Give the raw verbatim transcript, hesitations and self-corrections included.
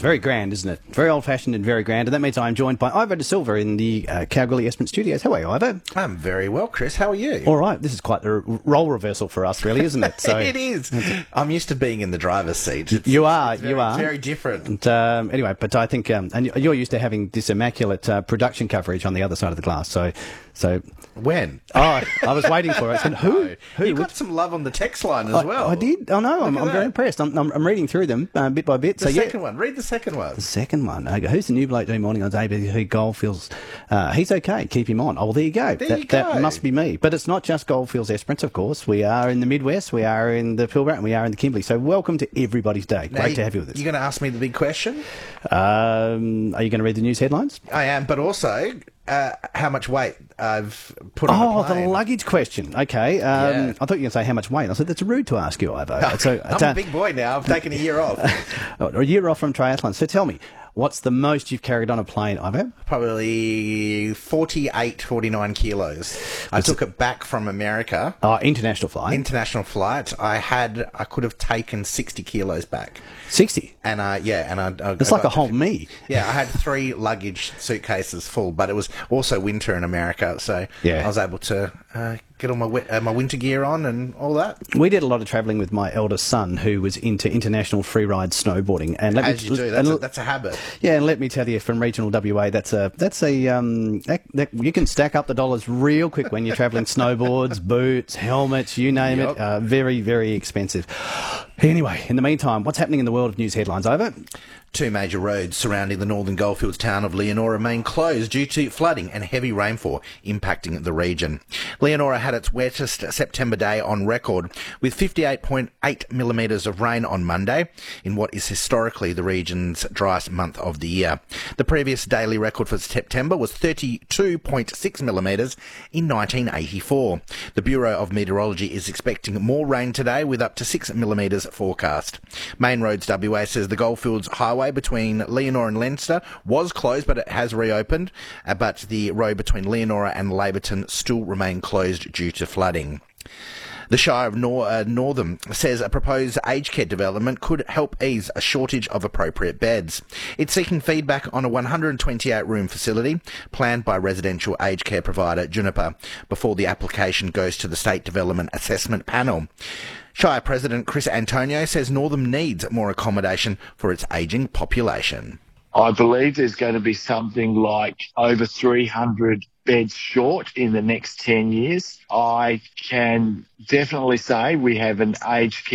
very grand, isn't it? Very old-fashioned and very grand. And that means I'm joined by Ivo De Silva in the uh, Kalgoorlie Esperance Studios. How are you, Ivo? I'm very well, Chris. How are you? All right. This is quite the role reversal for us, really, isn't it? So it is. I'm used to being in the driver's seat. It's, you are. it's very, you are. Very different. And, um, anyway, but I think, um, and you're used to having this immaculate uh, production coverage on the other side of the glass. So, so when? Oh, I was waiting for it. I said, who? No. Who? You got some love on the text line as I, well. I did. Oh no, I'm, I'm very impressed. I'm, I'm, I'm reading through them uh, bit by bit. The so second yeah. one. Read the second one. The second one. Okay. Who's the new bloke doing morning on A B C Goldfields? Uh, he's okay. Keep him on. Oh, well, there you go. There that, you go. That must be me. But it's not just Goldfields Esperance, of course. We are in the Midwest. We are in the Pilbara, and we are in the Kimberley. So welcome to everybody's day. Now, Great you, to have you with us. You're going to ask me the big question? Um, are you going to read the news headlines? I am, but also uh, how much weight I've put on Oh, the plane. the luggage question. Okay. Um, Yeah. I thought you were going to say how much weight. I said, that's rude to ask you, Ivo. So, I'm uh, a big boy now. I've taken a year off. a year off from triathlon. So tell me, what's the most you've carried on a plane, Ivo? Probably forty-eight, forty-nine kilos. I took it back from America. Oh, international flight. International flight. I had, I could have taken sixty kilos back. sixty? And I, yeah, and I. I It's I like a got whole to- me. Yeah, I had three luggage suitcases full, but it was also winter in America, so Yeah. I was able to uh, get all my wi- uh, my winter gear on and all that. We did a lot of travelling with my eldest son, who was into international freeride snowboarding. And let As me, you do, that's and- a, that's a habit. Yeah, and let me tell you, from regional W A, that's a that's a um, that, that, you can stack up the dollars real quick when you're travelling. Snowboards, boots, helmets, you name Yep. it. Uh, very, very expensive. Anyway, in the meantime, what's happening in the world of news headlines, Over? Two major roads surrounding the northern Goldfields town of Leonora remain closed due to flooding and heavy rainfall impacting the region. Leonora had its wettest September day on record, with fifty-eight point eight millimetres of rain on Monday, in what is historically the region's driest month of the year. The previous daily record for September was thirty-two point six millimetres in nineteen eighty-four. The Bureau of Meteorology is expecting more rain today, with up to six millimetres forecast. Main Roads W A says the Goldfields Highway between Leonora and Leinster was closed, but it has reopened. Uh, but the road between Leonora and Laverton still remain closed due to flooding. The Shire of Nor- uh, Northam says a proposed aged care development could help ease a shortage of appropriate beds. It's seeking feedback on a one hundred twenty-eight room facility planned by residential aged care provider Juniper before the application goes to the State Development Assessment Panel. Shire President Chris Antonio says Northam needs more accommodation for its ageing population. I believe there's going to be something like over three hundred beds short in the next ten years. I can definitely say we have an aged care